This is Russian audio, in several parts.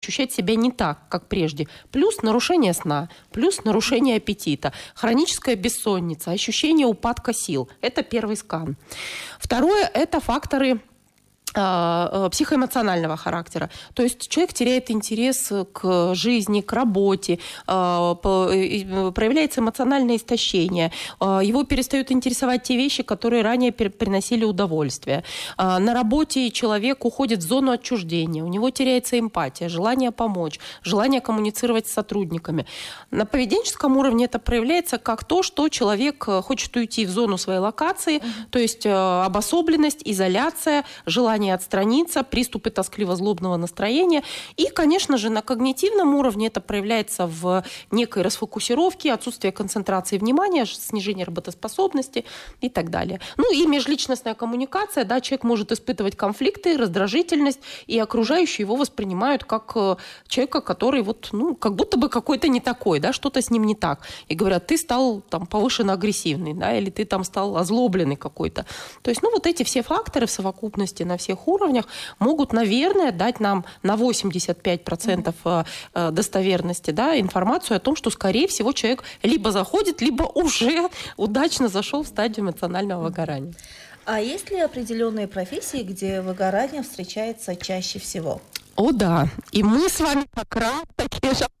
ощущать себя не так, как прежде. Плюс нарушение сна, плюс нарушение аппетита, хроническая бессонница, ощущение упадка сил. Это первый скан. Второе – это факторы психоэмоционального характера. То есть человек теряет интерес к жизни, к работе, проявляется эмоциональное истощение, его перестают интересовать те вещи, которые ранее приносили удовольствие. На работе человек уходит в зону отчуждения, у него теряется эмпатия, желание помочь, желание коммуницировать с сотрудниками. На поведенческом уровне это проявляется как то, что человек хочет уйти в зону своей локации, то есть обособленность, изоляция, желание отстраниться, приступы тоскливо-злобного настроения. И, конечно же, на когнитивном уровне это проявляется в некой расфокусировке, отсутствие концентрации внимания, снижение работоспособности и так далее. Ну и межличностная коммуникация. Да, человек может испытывать конфликты, раздражительность, и окружающие его воспринимают как человека, который вот, ну, как будто бы какой-то не такой, да, что-то с ним не так. И говорят, ты стал там повышенно агрессивный, да, или ты там стал озлобленный какой-то. То есть, ну, вот эти все факторы в совокупности на всех уровнях могут, наверное, дать нам на 85% достоверности, да, информацию о том, что, скорее всего, человек либо заходит, либо уже удачно зашел в стадию эмоционального выгорания. А есть ли определенные профессии, где выгорание встречается чаще всего? О, да. И мы с вами как раз такие же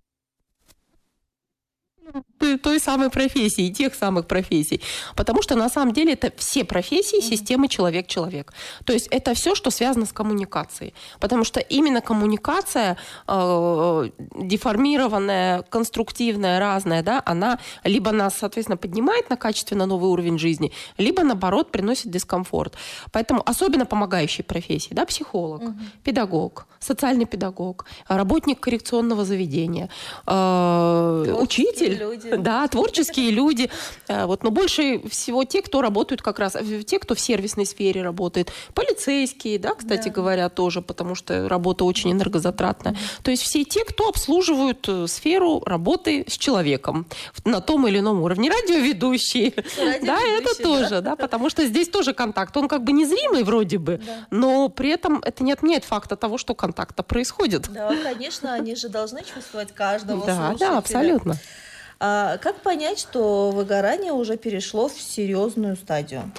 той самой профессии, тех самых профессий. Потому что на самом деле это все профессии системы человек-человек. То есть это все, что связано с коммуникацией. Потому что именно коммуникация деформированная, конструктивная, разная, да, она либо нас, соответственно, поднимает на качественно новый уровень жизни, либо, наоборот, приносит дискомфорт. Поэтому особенно помогающие профессии, да, психолог, педагог, социальный педагог, работник коррекционного заведения, учитель, люди. Да, творческие люди. Вот, но больше всего те, кто работают как раз, те, кто в сервисной сфере работает. Полицейские, да, кстати говоря, тоже, потому что работа очень энергозатратная. То есть все те, кто обслуживают сферу работы с человеком на том или ином уровне. Радиоведущие. Да, это тоже, да, потому что здесь тоже контакт. Он как бы незримый вроде бы, но при этом это не отменяет факта того, что контакт-то происходит. Да, конечно, они же должны чувствовать каждого слушателя. Да, абсолютно. А как понять, что выгорание уже перешло в серьезную стадию?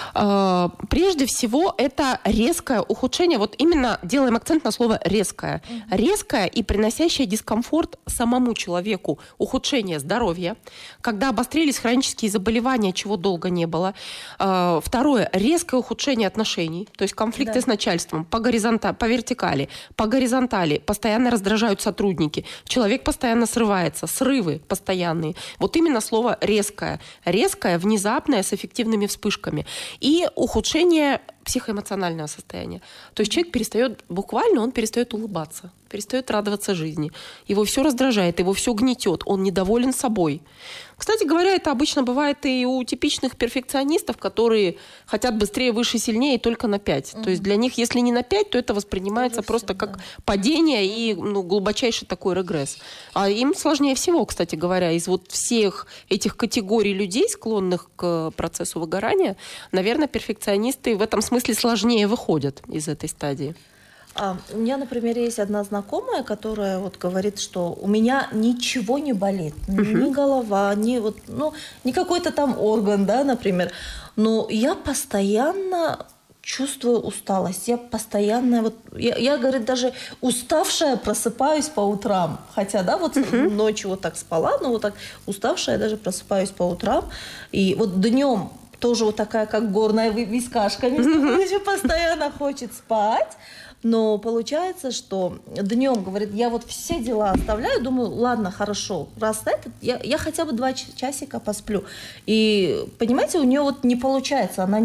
Прежде всего, это резкое ухудшение. Вот именно делаем акцент на слово «резкое». Резкое и приносящее дискомфорт самому человеку. Ухудшение здоровья, когда обострились хронические заболевания, чего долго не было. Второе – резкое ухудшение отношений, то есть конфликты с начальством по вертикали, по горизонтали. Постоянно раздражают сотрудники. Человек постоянно срывается, срывы постоянно. Вот именно слово «резкое». Резкое, внезапное, с эффективными вспышками. И ухудшение психоэмоционального состояния. То есть человек перестает улыбаться, перестает радоваться жизни. Его все раздражает, его все гнетет, он недоволен собой. Кстати говоря, это обычно бывает и у типичных перфекционистов, которые хотят быстрее, выше, сильнее, только на 5. То есть для них, если не на 5, то это воспринимается просто как падение и глубочайший такой регресс. А им сложнее всего, кстати говоря, из вот всех этих категорий людей, склонных к процессу выгорания, наверное, перфекционисты в этом смысле сложнее выходят из этой стадии. У меня, например, есть одна знакомая, которая вот говорит, что у меня ничего не болит, ни голова, ни какой-то там орган, да, например, но я постоянно чувствую усталость, я постоянно, я, говорит, даже уставшая просыпаюсь по утрам, хотя, да, вот ночью вот так спала, но вот так уставшая даже просыпаюсь по утрам, и вот днем тоже вот такая, как горная вискашка, постоянно хочет спать. Но получается, что днем, говорит, я вот все дела оставляю, думаю, ладно, хорошо, раз это, я хотя бы 2 часика посплю. И, понимаете, у нее вот не получается, она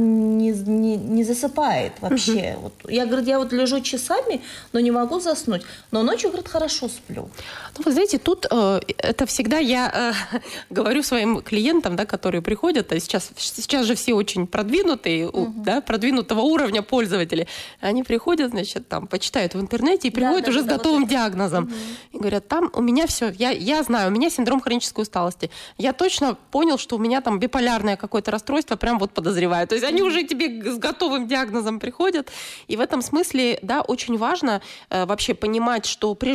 не засыпает вообще. Вот, я, говорит, я вот лежу часами, но не могу заснуть. Но ночью, говорит, хорошо сплю. Ну, вы знаете, тут это всегда я говорю своим клиентам, да, которые приходят, а сейчас же все очень продвинутые, да, продвинутого уровня пользователи. Они приходят, значит, там почитают в интернете и приходят уже с готовым диагнозом. И говорят, там у меня все, я знаю, у меня синдром хронической усталости. Я точно понял, что у меня там биполярное какое-то расстройство, прям вот подозреваю. То есть они уже тебе с готовым диагнозом приходят. И в этом смысле, да, очень важно вообще понимать, что прежде